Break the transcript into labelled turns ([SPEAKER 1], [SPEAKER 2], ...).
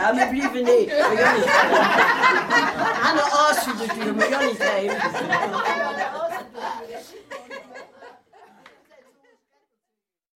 [SPEAKER 1] Ja, maar liever niet. Aan de asje natuurlijk, maar Jan niet geven.